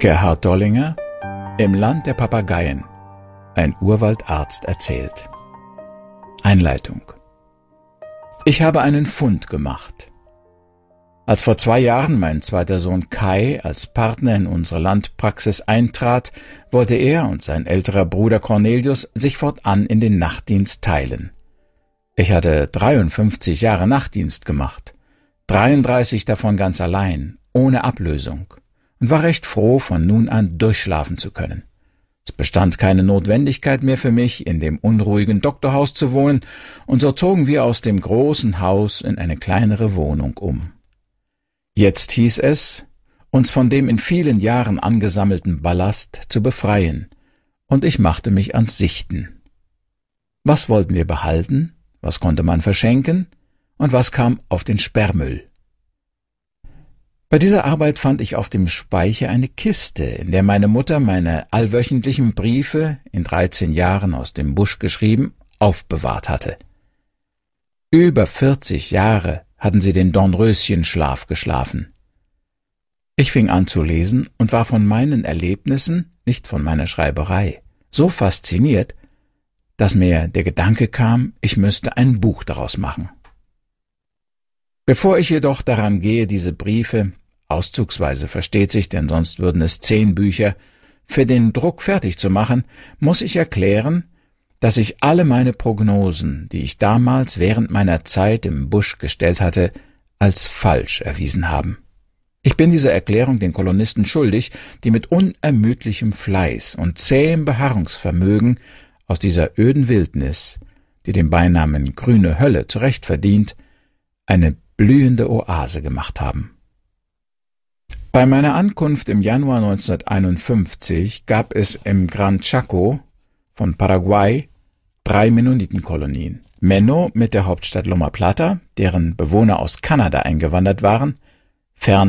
Gerhard Dollinger, Im Land der Papageien, ein Urwaldarzt erzählt. Einleitung. Ich habe einen Fund gemacht. Als vor 2 Jahren mein zweiter Sohn Kai als Partner in unsere Landpraxis eintrat, wollte er und sein älterer Bruder Cornelius sich fortan in den Nachtdienst teilen. Ich hatte 53 Jahre Nachtdienst gemacht, 33 davon ganz allein, ohne Ablösung, und war recht froh, von nun an durchschlafen zu können. Es bestand keine Notwendigkeit mehr für mich, in dem unruhigen Doktorhaus zu wohnen, und so zogen wir aus dem großen Haus in eine kleinere Wohnung um. Jetzt hieß es, uns von dem in vielen Jahren angesammelten Ballast zu befreien, und ich machte mich ans Sichten. Was wollten wir behalten, was konnte man verschenken, und was kam auf den Sperrmüll? Bei dieser Arbeit fand ich auf dem Speicher eine Kiste, in der meine Mutter meine allwöchentlichen Briefe, in 13 Jahren aus dem Busch geschrieben, aufbewahrt hatte. Über 40 Jahre hatten sie den Dornröschenschlaf geschlafen. Ich fing an zu lesen und war von meinen Erlebnissen, nicht von meiner Schreiberei, so fasziniert, dass mir der Gedanke kam, ich müsste ein Buch daraus machen. Bevor ich jedoch daran gehe, diese Briefe, auszugsweise versteht sich, denn sonst würden es 10 Bücher, für den Druck fertig zu machen, muss ich erklären, dass sich alle meine Prognosen, die ich damals während meiner Zeit im Busch gestellt hatte, als falsch erwiesen haben. Ich bin diese Erklärung den Kolonisten schuldig, die mit unermüdlichem Fleiß und zähem Beharrungsvermögen aus dieser öden Wildnis, die den Beinamen grüne Hölle zurecht verdient, eine blühende Oase gemacht haben. Bei meiner Ankunft im Januar 1951 gab es im Gran Chaco von Paraguay 3 Mennonitenkolonien. Menno mit der Hauptstadt Loma Plata, deren Bewohner aus Kanada eingewandert waren, fern